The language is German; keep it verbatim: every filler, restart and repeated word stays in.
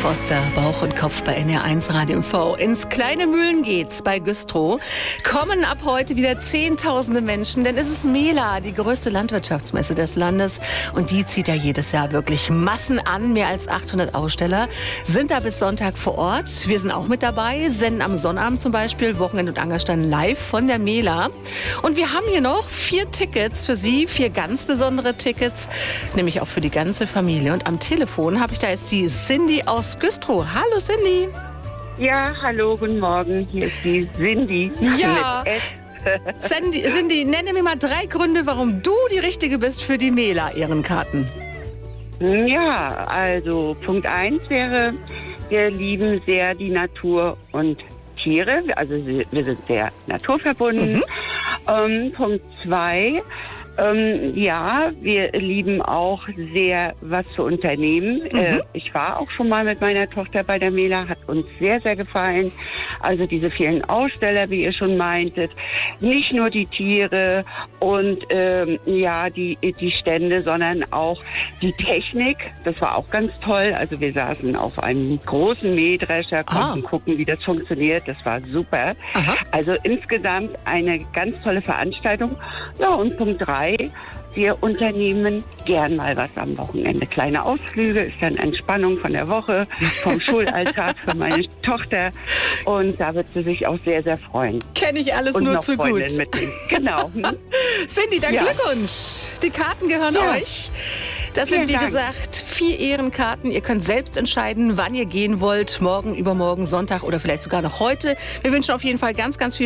Foster, Bauch und Kopf bei N R eins Radio M V. Ins kleine Mühlen geht's bei Güstrow. Kommen ab heute wieder Zehntausende Menschen, denn es ist Mela, die größte Landwirtschaftsmesse des Landes. Und die zieht ja jedes Jahr wirklich Massen an. Mehr als achthundert Aussteller sind da bis Sonntag vor Ort. Wir sind auch mit dabei, senden am Sonnabend zum Beispiel Wochenend- und Angerstein live von der Mela. Und wir haben hier noch vier Tickets für Sie, vier ganz besondere Tickets, nämlich auch für die ganze Familie. Und am Telefon habe ich da jetzt die Cindy aus Güstrow. Hallo Cindy. Ja, hallo, guten Morgen. Hier ist die Cindy. Ja. Mit S. Cindy, Cindy, nenne mir mal drei Gründe, warum du die Richtige bist für die Mela-Ehrenkarten. Ja, also Punkt eins wäre, wir lieben sehr die Natur und Tiere. Also wir sind sehr naturverbunden. Mhm. Ähm, Punkt zwei, Ähm, ja, wir lieben auch sehr, was zu unternehmen. Mhm. Äh, ich war auch schon mal mit meiner Tochter bei der Mela, hat uns sehr, sehr gefallen. Also diese vielen Aussteller, wie ihr schon meintet, nicht nur die Tiere und ähm, ja, die, die Stände, sondern auch die Technik. Das war auch ganz toll. Also wir saßen auf einem großen Mähdrescher, konnten ah. gucken, wie das funktioniert. Das war super. Aha. Also insgesamt eine ganz tolle Veranstaltung. Ja, und Punkt drei, wir unternehmen gern mal was am Wochenende. Kleine Ausflüge, ist dann Entspannung von der Woche, vom Schulalltag für meine Tochter. Und da wird sie sich auch sehr, sehr freuen. Kenne ich alles und nur noch zu Freundin gut. Mitnehmen. Genau. Hm? Cindy, dann ja. Glückwunsch. Die Karten gehören ja. euch. Das sind, Vielen wie Dank. gesagt, vier Ehrenkarten. Ihr könnt selbst entscheiden, wann ihr gehen wollt. Morgen, übermorgen, Sonntag oder vielleicht sogar noch heute. Wir wünschen auf jeden Fall ganz, ganz viel